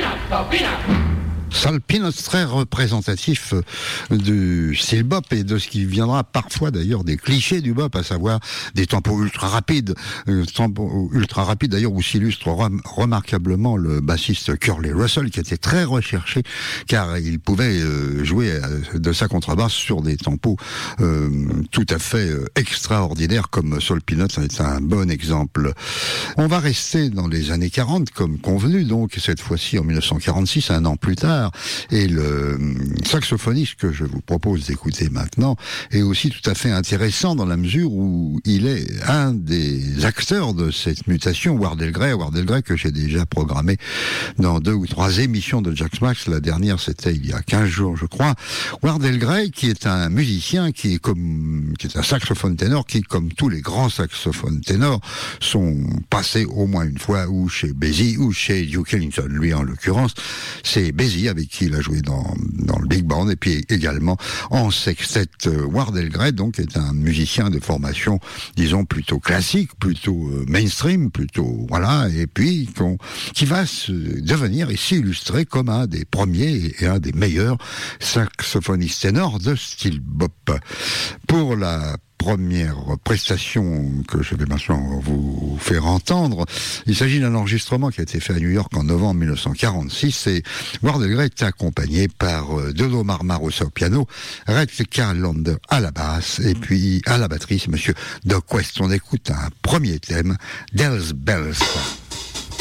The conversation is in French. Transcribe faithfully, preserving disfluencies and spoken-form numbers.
Sal Peanuts, très représentatif du style bop et de ce qui viendra parfois d'ailleurs des clichés du bop, à savoir des tempos ultra rapides, euh, tempos ultra rapides d'ailleurs où s'illustre rem- remarquablement le bassiste Curly Russell, qui était très recherché car il pouvait euh, jouer euh, de sa contrebasse sur des tempos euh, tout à fait euh, extraordinaires, comme Sal Peanuts est un bon exemple. On va rester dans les années quarante comme convenu, donc cette fois-ci en dix-neuf cent quarante-six, un an plus tard. Et le saxophoniste que je vous propose d'écouter maintenant est aussi tout à fait intéressant dans la mesure où il est un des acteurs de cette mutation, Wardell Gray. Wardell Gray que j'ai déjà programmé dans deux ou trois émissions de Jack Max. La dernière, c'était il y a quinze jours, je crois. Wardell Gray, qui est un musicien, qui est comme, qui est un saxophone ténor, qui, comme tous les grands saxophones ténors, sont passés au moins une fois ou chez Basie ou chez Duke Ellington. Lui, en l'occurrence, c'est Basie, avec qui il a joué dans, dans le Big Band, et puis également en sextet. Wardell Gray, donc, est un musicien de formation, disons, plutôt classique, plutôt euh, mainstream, plutôt, voilà, et puis qu'on, qui va se devenir et s'illustrer comme un des premiers et un des meilleurs saxophonistes ténors de style bop. Pour la première prestation que je vais maintenant vous faire entendre, il s'agit d'un enregistrement qui a été fait à New York en novembre dix-neuf cent quarante-six, et Wardell Gray est accompagné par euh, Dodo Marmarosa au piano, Red Callender à la basse, et puis à la batterie, c'est monsieur Doc West. On écoute un premier thème, Dells Bells.